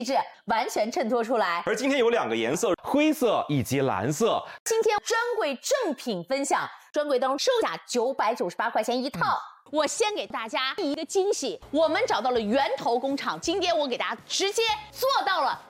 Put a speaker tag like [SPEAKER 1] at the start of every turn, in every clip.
[SPEAKER 1] 质完全衬托出来。
[SPEAKER 2] 而今天有2个颜色，灰色以及蓝色。
[SPEAKER 1] 今天专柜正品分享，专柜灯售价998块钱一套。我先给大家一个惊喜，我们找到了源头工厂，今天我给大家直接做到了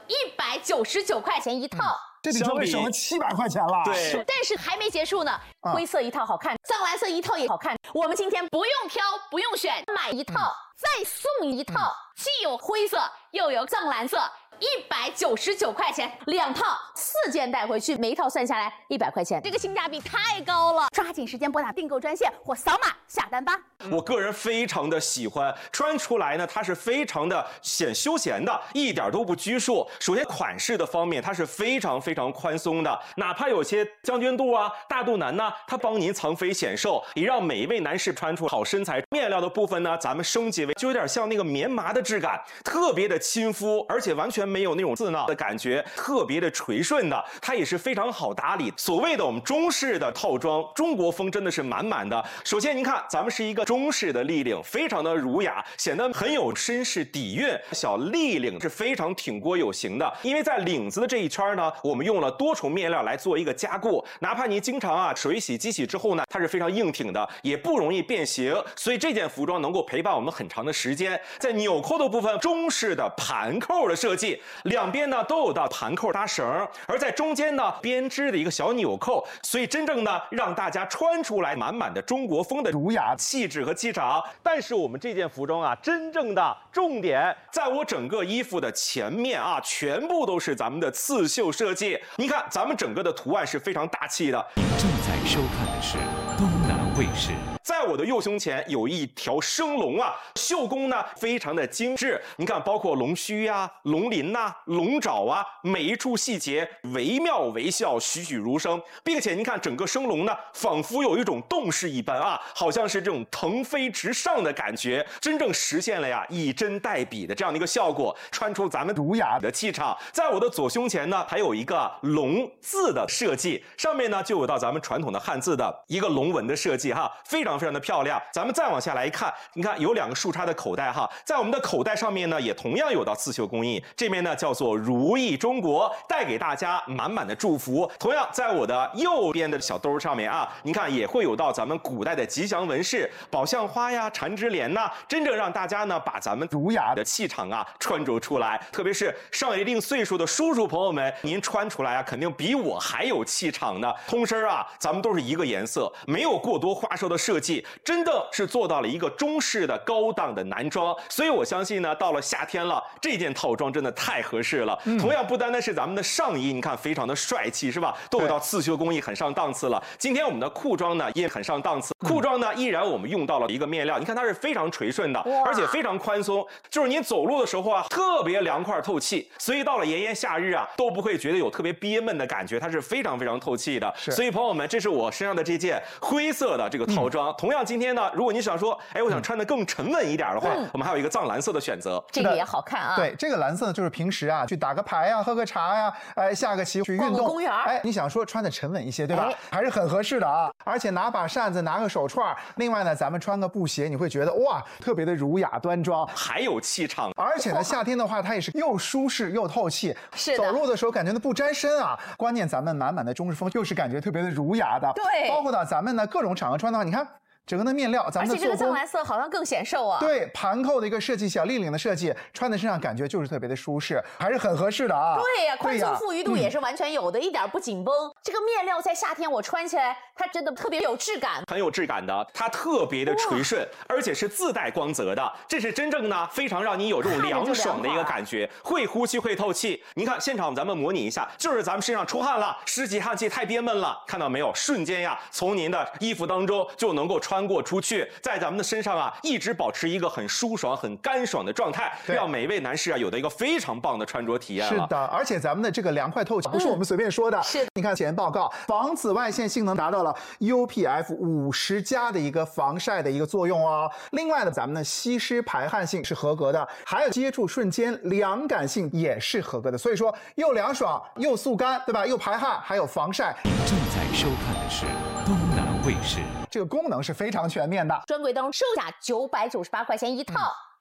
[SPEAKER 1] 199块钱一套。
[SPEAKER 3] 这比专柜省了700块钱了。
[SPEAKER 2] 对，
[SPEAKER 1] 但是还没结束呢。灰色一套好看，藏蓝色一套也好看。我们今天不用挑，不用选，买一套再送一套，既有灰色又有藏蓝色。199块钱2套，4件带回去，每一套算下来100块钱，这个性价比太高了！抓紧时间拨打订购专线或扫码下单吧。
[SPEAKER 2] 我个人非常的喜欢，穿出来呢，它是非常的显休闲的，一点都不拘束。首先款式的方面，它是非常宽松的，哪怕有些将军肚啊、大肚腩呢，它帮您藏肥显瘦，也让每一位男士穿出好身材。面料的部分呢，咱们升级为就有点像那个棉麻的质感，特别的亲肤，而且完全没有那种刺挠的感觉，特别的垂顺的，它也是非常好打理。所谓的我们中式的套装，中国风真的是满满的。首先您看，咱们是一个中式的立领，非常的儒雅，显得很有绅士底蕴。小立领是非常挺锅有型的，因为在领子的这一圈呢，我们用了多重面料来做一个加固，哪怕您经常水洗机洗之后呢，它是非常硬挺的，也不容易变形，所以这件服装能够陪伴我们很长的时间。在纽扣的部分，中式的盘扣的设计，两边呢都有到盘扣搭绳，而在中间呢编织的一个小纽扣，所以真正呢让大家穿出来满满的中国风的
[SPEAKER 3] 儒雅
[SPEAKER 2] 气质和气场。但是我们这件服装啊，真正的重点在我整个衣服的前面啊，全部都是咱们的刺绣设计。你看，咱们整个的图案是非常大气的。
[SPEAKER 4] 您正在收看的是东南卫视。
[SPEAKER 2] 在我的右胸前有一条生龙啊，绣工呢非常的精致。你看，包括龙须啊、龙鳞呐、龙爪啊，每一处细节惟妙惟肖、栩栩如生，并且你看整个生龙呢，仿佛有一种动势一般啊，好像是这种腾飞直上的感觉，真正实现了呀以针代笔的这样的一个效果，穿出咱们儒雅的气场。在我的左胸前呢，还有一个龙字的设计，上面呢就有到咱们传统的汉字的一个龙纹的设计哈，非常的漂亮。咱们再往下来一看，你看有2个竖插的口袋哈，在我们的口袋上面呢，也同样有到刺绣工艺，这面呢叫做如意中国，带给大家满满的祝福。同样，在我的右边的小兜上面啊，你看也会有到咱们古代的吉祥纹饰，宝相花呀、缠枝莲呐，真正让大家呢把咱们儒雅的气场啊穿着出来。特别是上一定岁数的叔叔朋友们，您穿出来啊，肯定比我还有气场呢。通身啊，咱们都是一个颜色，没有过多花哨的设计，真的是做到了一个中式的高档的男装。所以我相信呢，到了夏天了，这件套装真的太合适了。同样不单单是咱们的上衣，你看非常的帅气是吧，都有到刺绣工艺，很上档次了。今天我们的裤装呢也很上档次，裤装呢依然我们用到了一个面料，你看它是非常垂顺的，而且非常宽松，就是您走路的时候啊特别凉快透气，所以到了炎炎夏日啊都不会觉得有特别憋闷的感觉，它是非常透气的。所以朋友们，这是我身上的这件灰色的这个套装。同样今天呢，如果你想说我想穿得更沉稳一点的话，我们还有一个藏蓝色的选择，
[SPEAKER 1] 这个也好看啊。
[SPEAKER 3] 对，这个蓝色呢就是平时啊去打个牌啊、喝个茶呀、下个棋、去运动、
[SPEAKER 1] 逛个公园，
[SPEAKER 3] 你想说穿的沉稳一些，对吧？还是很合适的啊。而且拿把扇子、拿个手串，另外呢咱们穿个布鞋，你会觉得哇特别的儒雅端庄，
[SPEAKER 2] 还有气场。
[SPEAKER 3] 而且呢夏天的话它也是又舒适又透气，
[SPEAKER 1] 是的，
[SPEAKER 3] 走路的时候感觉不沾身啊。关键咱们满满的中式风，又是感觉特别的儒雅的。
[SPEAKER 1] 对，
[SPEAKER 3] 包括到咱们呢各种场合穿的话，你看整个的面料，咱们的做工，
[SPEAKER 1] 而且这个藏蓝色好像更显瘦啊。
[SPEAKER 3] 对，盘扣的一个设计，小立领的设计，穿在身上感觉就是特别的舒适，还是很合适的啊。
[SPEAKER 1] 对呀，宽松富裕度也是完全有的，一点不紧绷。这个面料在夏天我穿起来，它真的特别有质感，
[SPEAKER 2] 很有质感的，它特别的垂顺，而且是自带光泽的，这是真正呢非常让你有这种凉爽的一个感觉，会呼吸会透气。您看现场咱们模拟一下，就是咱们身上出汗了，湿气汗气太憋闷了，看到没有？瞬间呀，从您的衣服当中就能够穿过出去。在咱们的身上啊，一直保持一个很舒爽、很干爽的状态，让每位男士啊有的一个非常棒的穿着体验了。
[SPEAKER 3] 是的，而且咱们的这个凉快透气不是我们随便说的。
[SPEAKER 1] 是，
[SPEAKER 3] 你看前报告，防紫外线性能达到了 UPF50+的一个防晒的一个作用哦。另外呢，咱们的吸湿排汗性是合格的，还有接触瞬间凉感性也是合格的。所以说又凉爽又速干，对吧？又排汗，还有防晒。
[SPEAKER 4] 您正在收看的是东南卫视。
[SPEAKER 3] 这个功能是非常全面的。
[SPEAKER 1] 专柜灯售价998块钱一套。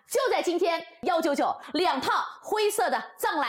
[SPEAKER 1] 就在今天，199，2套灰色的藏蓝。